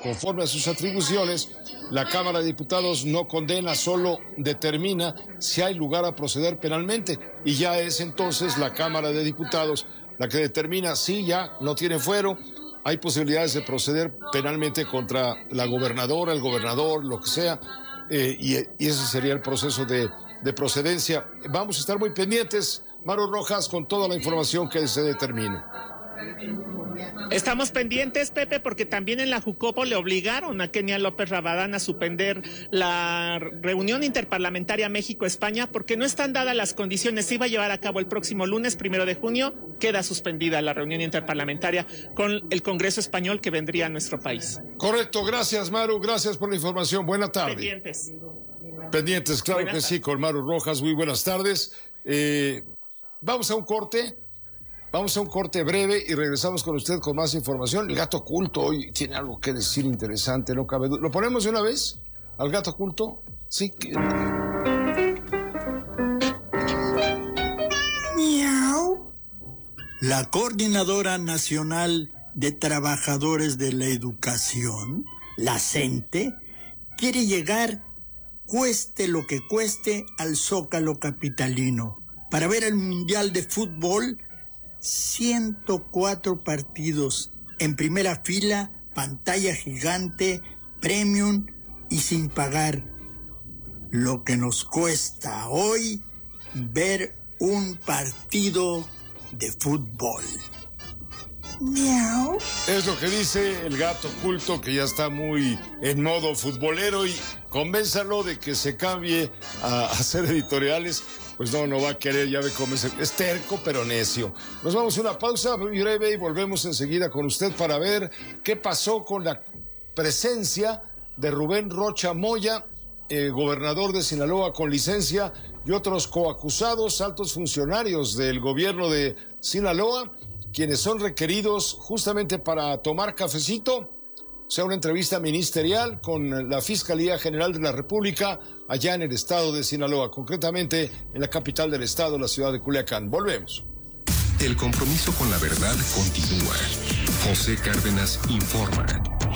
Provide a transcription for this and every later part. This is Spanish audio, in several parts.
conforme a sus atribuciones, la Cámara de Diputados no condena, solo determina si hay lugar a proceder penalmente. Y ya es entonces la Cámara de Diputados la que determina si ya no tiene fuero, hay posibilidades de proceder penalmente contra la gobernadora, el gobernador, lo que sea, y ese sería el proceso de procedencia. Vamos a estar muy pendientes, Maru Rojas, con toda la información que se determine. Estamos pendientes, Pepe, porque también en la Jucopo le obligaron a Kenia López Rabadán a suspender la reunión interparlamentaria México-España porque no están dadas las condiciones. Se iba a llevar a cabo el próximo lunes, 1 de junio, queda suspendida la reunión interparlamentaria con el Congreso Español que vendría a nuestro país. Correcto, gracias, Maru, gracias por la información. Buena tarde. Pendientes, claro buenas que tardes. Sí, con Maru Rojas, muy buenas tardes. Vamos a un corte. Vamos a un corte breve y regresamos con usted con más información. El gato oculto hoy tiene algo que decir interesante, no cabe duda. ¿Lo ponemos de una vez al gato oculto? Sí. Miau. La Coordinadora Nacional de Trabajadores de la Educación, la CENTE, quiere llegar, cueste lo que cueste, al Zócalo capitalino para ver el Mundial de Fútbol. 104 partidos en primera fila, pantalla gigante, premium y sin pagar. Lo que nos cuesta hoy ver un partido de fútbol. Miau. Es lo que dice el gato oculto, que ya está muy en modo futbolero, y convénzalo de que se cambie a hacer editoriales. Pues no va a querer, ya ve cómo es terco pero necio. Nos vamos a una pausa muy breve y volvemos enseguida con usted para ver qué pasó con la presencia de Rubén Rocha Moya, gobernador de Sinaloa con licencia, y otros coacusados, altos funcionarios del gobierno de Sinaloa, quienes son requeridos justamente para tomar cafecito. O sea, una entrevista ministerial con la Fiscalía General de la República allá en el estado de Sinaloa, concretamente en la capital del estado, la ciudad de Culiacán. Volvemos. El compromiso con la verdad continúa. José Cárdenas informa.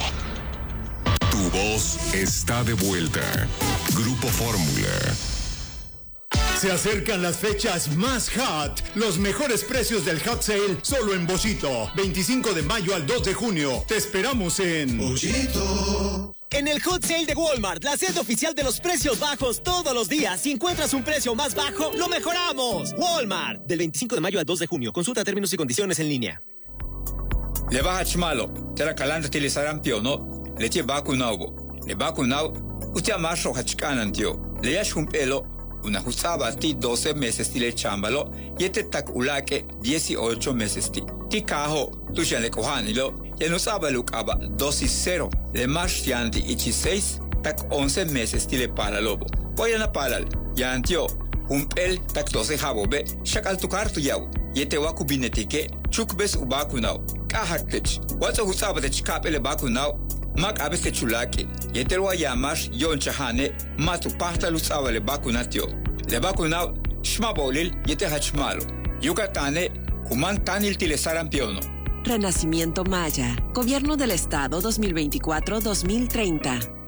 Tu voz está de vuelta. Grupo Fórmula. Se acercan las fechas más hot, los mejores precios del hot sale solo en Bochito. 25 de mayo al 2 de junio. Te esperamos en Bochito. En el Hot Sale de Walmart, la sede oficial de los precios bajos todos los días. Si encuentras un precio más bajo, lo mejoramos. Walmart. Del 25 de mayo al 2 de junio. Consulta términos y condiciones en línea. Le baja chmalo. Te la calanda tilisaran piono. Le che vacunao. Le vacunao. Usted amasho hachkanan tío. Le yashum pelo. Una jusaba ti 12 meses ti le chambalo. Yete tak ulake 18 meses ti. Ti kaho. Tu le kohanilo. Ya no sabe lo que aba dosis 0. Le más yanti ichi 6, tak 11 meses ti le para lobo. Voy a na palal. Ya antio. Pel tak 12 jabo be. Shakal tu kartu yau. Yete waku binetike. Chukbes ubakunao. Kahakech. Wato husaba de chikapele bakunao. Mak abeste chulake. Yete wa yamash yon chahane. Matu pahta lusaba le bakunatio. Le bakunao. Shmabolil yete hachmalo. Yucatane. Kuman tanil tile sarampiono. Renacimiento Maya, Gobierno del Estado 2024-2030.